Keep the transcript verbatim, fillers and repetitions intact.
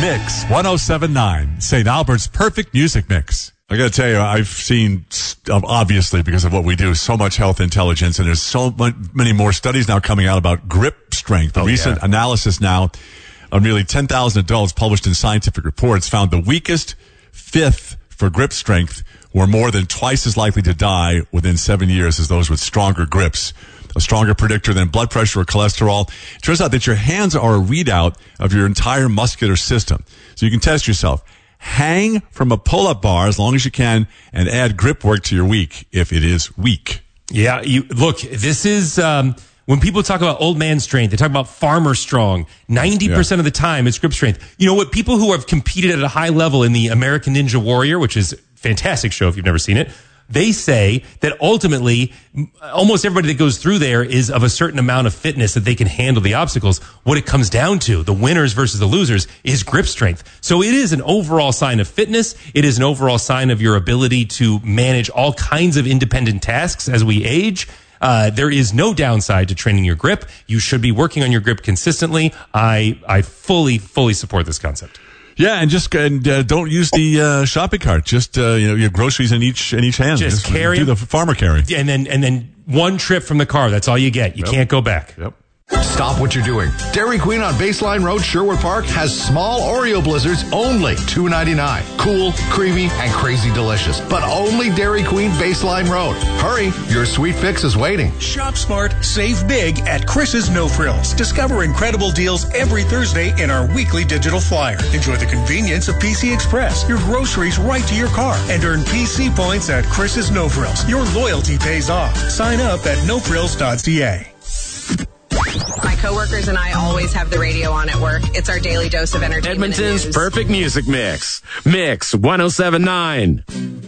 Mix one oh seven point nine, Saint Albert's perfect music mix. I got to tell you, I've seen, obviously, because of what we do, so much health intelligence, and there's so many more studies now coming out about grip strength. A oh, recent yeah. analysis now of nearly ten thousand adults published in scientific reports found the weakest fifth for grip strength were more than twice as likely to die within seven years as those with stronger grips. A stronger predictor than blood pressure or cholesterol. It turns out that your hands are a readout of your entire muscular system. So you can test yourself. Hang from a pull-up bar as long as you can and add grip work to your week if it is weak. Yeah, you look, this is, um, when people talk about old man strength, they talk about farmer strong. ninety percent yeah. of the time it's grip strength. You know what? People who have competed at a high level in the American Ninja Warrior, which is a fantastic show if you've never seen it, they say that ultimately almost everybody that goes through there is of a certain amount of fitness that they can handle the obstacles. What it comes down to, the winners versus the losers, is grip strength. So it is an overall sign of fitness. It is an overall sign of your ability to manage all kinds of independent tasks as we age. Uh, there is no downside to training your grip. You should be working on your grip consistently. I, I fully, fully support this concept. Yeah, and just and uh, don't use the uh, shopping cart. Just uh, you know, your groceries in each in each hand. Just, just carry do the farmer carry, and then and then one trip from the car. That's all you get. You yep. can't go back. Yep. Stop what you're doing. Dairy Queen on Baseline Road, Sherwood Park, has small Oreo blizzards, only two ninety-nine. Cool, creamy, and crazy delicious. But only Dairy Queen Baseline Road. Hurry, your sweet fix is waiting. Shop smart, save big at Chris's No Frills. Discover incredible deals every Thursday in our weekly digital flyer. Enjoy the convenience of P C Express. Your groceries right to your car. And earn P C points at Chris's No Frills. Your loyalty pays off. Sign up at no frills dot c a. My coworkers and I always have the radio on at work. It's our daily dose of entertainment. Edmonton's perfect music mix. Mix one oh seven point nine.